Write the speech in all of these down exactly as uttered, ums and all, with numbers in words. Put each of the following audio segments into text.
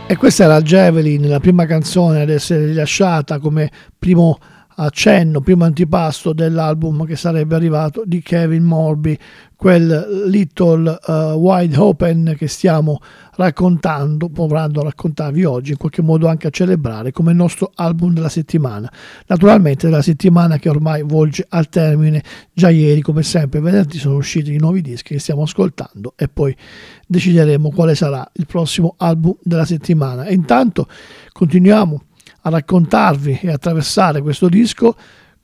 E questa era Javelin, la prima canzone ad essere rilasciata come primo accenno, primo antipasto dell'album che sarebbe arrivato di Kevin Morby, quel Little uh, Wide Open che stiamo raccontando, provando a raccontarvi oggi, in qualche modo anche a celebrare come il nostro album della settimana. Naturalmente della settimana che ormai volge al termine. Già ieri, come sempre, venerdì sono usciti i nuovi dischi che stiamo ascoltando e poi decideremo quale sarà il prossimo album della settimana. E intanto continuiamo a raccontarvi e attraversare questo disco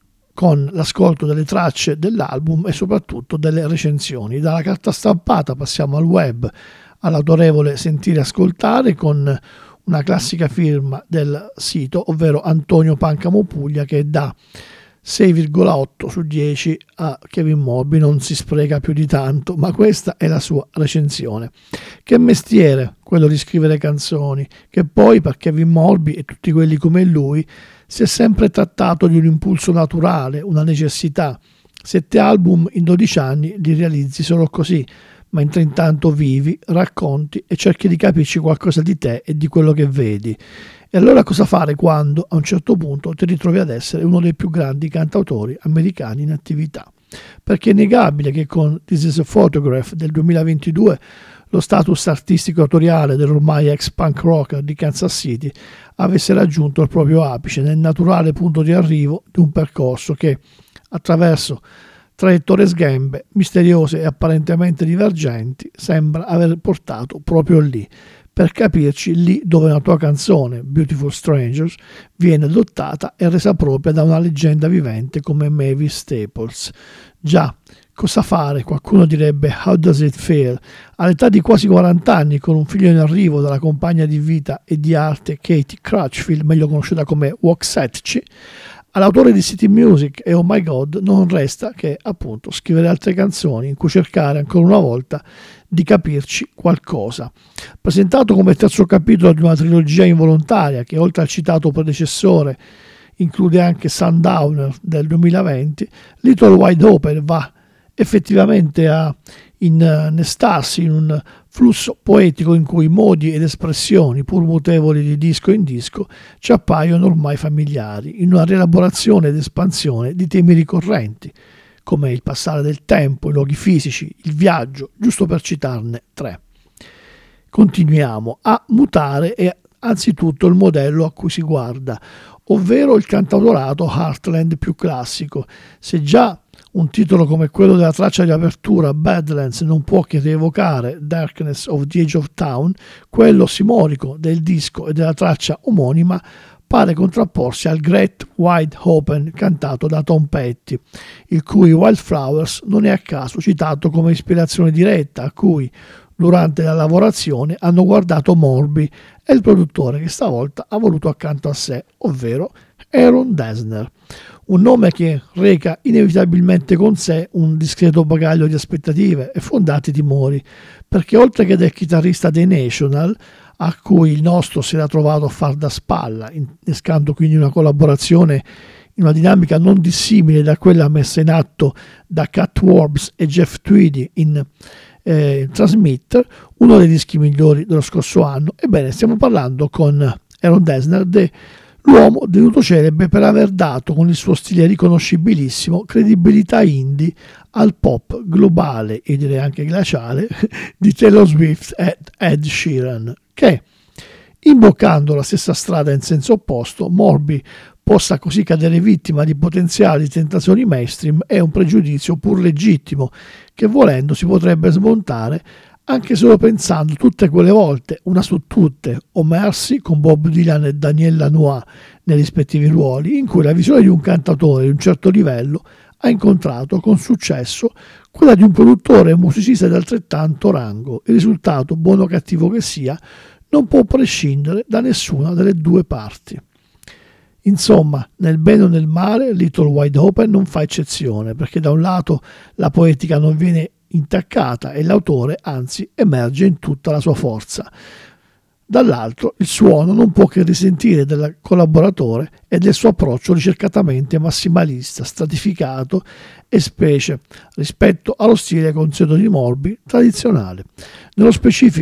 con l'ascolto delle tracce dell'album e soprattutto delle recensioni. Dalla carta stampata passiamo al web, all'autorevole Sentire e Ascoltare, con una classica firma del sito, ovvero Antonio Pancamo Puglia, che dà sei virgola otto su dieci a Kevin Morby. Non si spreca più di tanto, ma questa è la sua recensione. Che mestiere quello di scrivere canzoni, che poi per Kevin Morby e tutti quelli come lui si è sempre trattato di un impulso naturale, una necessità. Sette album in dodici anni li realizzi solo così, mentre intanto vivi, racconti e cerchi di capirci qualcosa di te e di quello che vedi. E allora cosa fare quando a un certo punto ti ritrovi ad essere uno dei più grandi cantautori americani in attività? Perché è innegabile che con This Is a Photograph del duemilaventidue lo status artistico autoriale dell'ormai ex punk rocker di Kansas City avesse raggiunto il proprio apice nel naturale punto di arrivo di un percorso che, attraverso traiettorie sghembe, misteriose e apparentemente divergenti, sembra aver portato proprio lì. Per capirci, lì dove una tua canzone, Beautiful Strangers, viene adottata e resa propria da una leggenda vivente come Mavis Staples. Già, cosa fare? Qualcuno direbbe How does it feel? All'età di quasi quaranta anni, con un figlio in arrivo dalla compagna di vita e di arte Katie Crutchfield, meglio conosciuta come Waxahchie, all'autore di City Music e Oh My God non resta che appunto scrivere altre canzoni in cui cercare ancora una volta di capirci qualcosa. Presentato come terzo capitolo di una trilogia involontaria che, oltre al citato predecessore, include anche Sundowner del duemilaventi, Little Wide Open va effettivamente a innestarsi in un flusso poetico in cui modi ed espressioni, pur mutevoli di disco in disco, ci appaiono ormai familiari, in una rielaborazione ed espansione di temi ricorrenti, come il passare del tempo, i luoghi fisici, il viaggio, giusto per citarne tre. Continuiamo a mutare e anzitutto il modello a cui si guarda, ovvero il cantautorato Heartland più classico. Se già un titolo come quello della traccia di apertura, Badlands, non può che rievocare Darkness of the Edge of Town, quello simorico del disco e della traccia omonima pare contrapporsi al Great Wide Open cantato da Tom Petty, il cui Wildflowers non è a caso citato come ispirazione diretta, a cui durante la lavorazione hanno guardato Morby e il produttore che stavolta ha voluto accanto a sé, ovvero Aaron Dessner. Un nome che reca inevitabilmente con sé un discreto bagaglio di aspettative e fondati timori, perché oltre che del chitarrista dei National, a cui il nostro si era trovato a far da spalla, innescando quindi una collaborazione in una dinamica non dissimile da quella messa in atto da Cat Worms e Jeff Tweedy in eh, Transmitter, uno dei dischi migliori dello scorso anno. Ebbene, stiamo parlando con Aaron Dessner de l'uomo divenuto celebre per aver dato, con il suo stile riconoscibilissimo, credibilità indie al pop globale e direi anche glaciale di Taylor Swift e Ed Sheeran, che, imboccando la stessa strada in senso opposto, Morby possa così cadere vittima di potenziali tentazioni mainstream è un pregiudizio pur legittimo che, volendo, si potrebbe smontare anche solo pensando tutte quelle volte, una su tutte, o Mercy con Bob Dylan e Daniel Lanois nei rispettivi ruoli, in cui la visione di un cantautore di un certo livello ha incontrato con successo quella di un produttore e musicista di altrettanto rango. Il risultato, buono o cattivo che sia, non può prescindere da nessuna delle due parti. Insomma, nel bene o nel male, Little Wide Open non fa eccezione, perché da un lato la poetica non viene intaccata e l'autore anzi emerge in tutta la sua forza. Dall'altro il suono non può che risentire del collaboratore e del suo approccio ricercatamente massimalista, stratificato e specie rispetto allo stile consueto di Morby tradizionale. Nello specifico,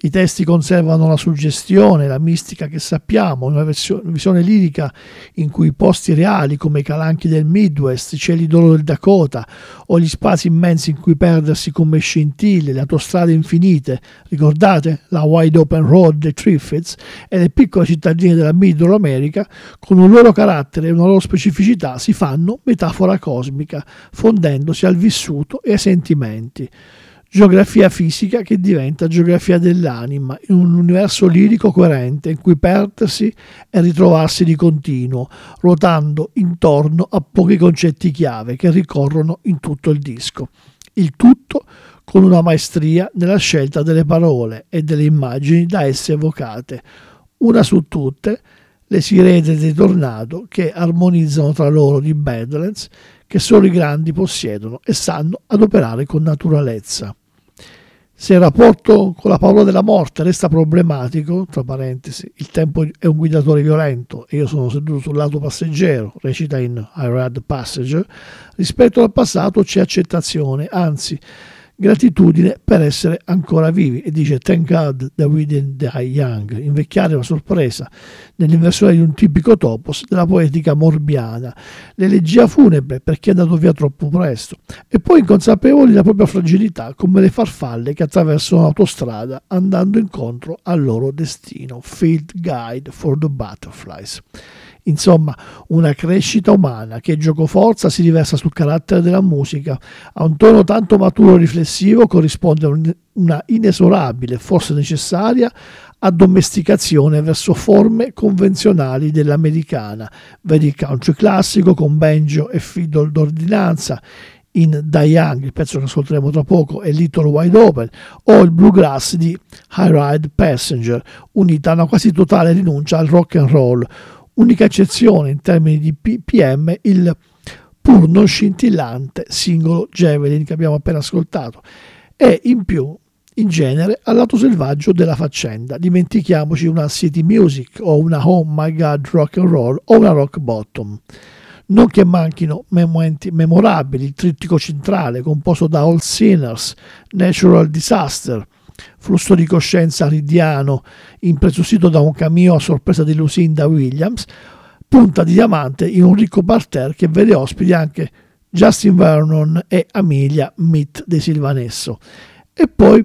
I testi conservano la suggestione, la mistica che sappiamo, una versione, visione lirica in cui i posti reali come i calanchi del Midwest, i cieli d'oro del Dakota o gli spazi immensi in cui perdersi come scintille, le autostrade infinite, ricordate la wide open road dei Triffids e le piccole cittadine della Middle America, con un loro carattere e una loro specificità si fanno metafora cosmica, fondendosi al vissuto e ai sentimenti. Geografia fisica che diventa geografia dell'anima, in un universo lirico coerente in cui perdersi e ritrovarsi di continuo, ruotando intorno a pochi concetti chiave che ricorrono in tutto il disco. Il tutto con una maestria nella scelta delle parole e delle immagini da esse evocate. Una su tutte, le sirene dei tornado che armonizzano tra loro di Badlands, che solo i grandi possiedono e sanno adoperare con naturalezza. Se il rapporto con la paura della morte resta problematico, tra parentesi, il tempo è un guidatore violento e io sono seduto sul lato passeggero, recita in I Ride Passenger, rispetto al passato c'è accettazione, anzi gratitudine per essere ancora vivi, e dice Thank God that we didn't die young. Invecchiare è una sorpresa, nell'inversione di un tipico topos della poetica morbiana, l'elegia funebre per chi è andato via troppo presto, e poi inconsapevoli della propria fragilità come le farfalle che attraversano l'autostrada andando incontro al loro destino. Field Guide for the Butterflies. Insomma, una crescita umana che giocoforza si riversa sul carattere della musica. A un tono tanto maturo e riflessivo corrisponde una inesorabile, forse necessaria, addomesticazione verso forme convenzionali dell'americana. Vedi il country classico con banjo e fiddle d'ordinanza, in Die Young, il pezzo che ascolteremo tra poco, e Little Wide Open, o il bluegrass di High Ride Passenger, unita a una quasi totale rinuncia al rock and roll. Unica eccezione in termini di P P M, il pur non scintillante singolo Javelin che abbiamo appena ascoltato, e in più, in genere, al lato selvaggio della faccenda. Dimentichiamoci una city music o una oh my god rock and roll o una rock bottom. Non che manchino momenti memorabili, il trittico centrale composto da All Sinners, Natural Disaster, flusso di coscienza ridiano impreziosito da un cameo a sorpresa di Lucinda Williams, punta di diamante in un ricco parterre che vede ospiti anche Justin Vernon e Amelia Meet dei Silvanesso. E poi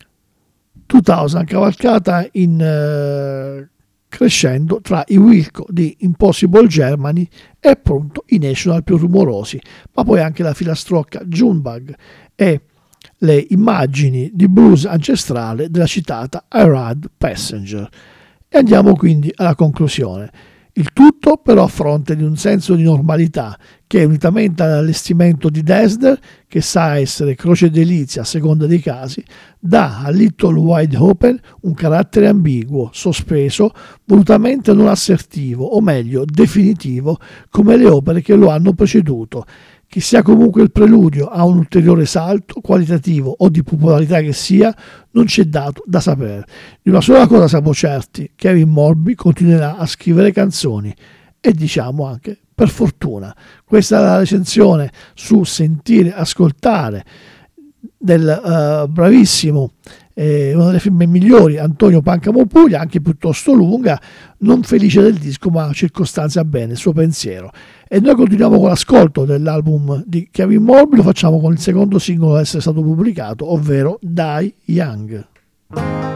duemila cavalcata in uh, crescendo tra i Wilco di Impossible Germany e appunto i National più rumorosi, ma poi anche la filastrocca Junebug e le immagini di blues ancestrale della citata I Ride Passenger. E andiamo quindi alla conclusione. Il tutto però a fronte di un senso di normalità che, unitamente all'allestimento di Dresden, che sa essere croce delizia a seconda dei casi, dà a Little Wide Open un carattere ambiguo, sospeso, volutamente non assertivo, o meglio definitivo, come le opere che lo hanno preceduto, che sia comunque il preludio a un ulteriore salto qualitativo o di popolarità che sia, non c'è dato da sapere. Di una sola cosa siamo certi: Kevin Morby continuerà a scrivere canzoni, e diciamo anche per fortuna. Questa è la recensione su Sentire Ascoltare del uh, bravissimo, eh, una delle firme migliori, Antonio Pancamo Puglia, anche piuttosto lunga, non felice del disco ma circostanzia bene il suo pensiero. E noi continuiamo con l'ascolto dell'album di Kevin Morby, lo facciamo con il secondo singolo ad essere stato pubblicato, ovvero Die Young.